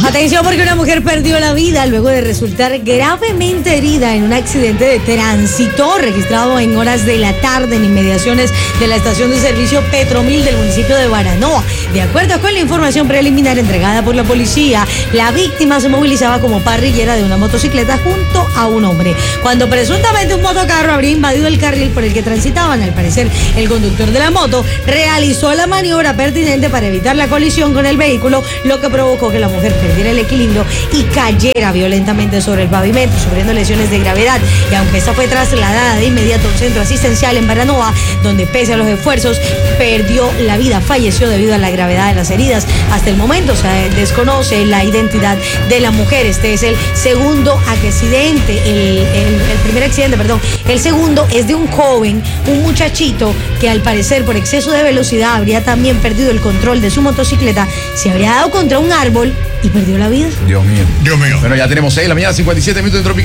Atención, porque una mujer perdió la vida luego de resultar gravemente herida en un accidente de tránsito registrado en horas de la tarde en inmediaciones de la estación de servicio Petromil del municipio de Baranoa. De acuerdo con la información preliminar entregada por la policía, la víctima se movilizaba como parrillera de una motocicleta junto a un hombre, cuando presuntamente un motocarro habría invadido el carril por el que transitaban. Al parecer, el conductor de la moto realizó la maniobra pertinente para evitar la colisión con el vehículo, lo que provocó que la mujer perdiera el equilibrio y cayera violentamente sobre el pavimento, sufriendo lesiones de gravedad. Y aunque esta fue trasladada de inmediato a un centro asistencial en Baranoa, donde pese a los esfuerzos perdió la vida, falleció debido a la gravedad de las heridas. Hasta el momento se desconoce la identidad de la mujer. Este es el segundo accidente, el primer accidente, perdón. El segundo es de un joven, un muchachito que al parecer por exceso de velocidad habría también perdido el control de su motocicleta, se habría dado contra un árbol y perdió la vida. Dios mío. Bueno, ya tenemos 6 de la mañana, 57 minutos de Trópica.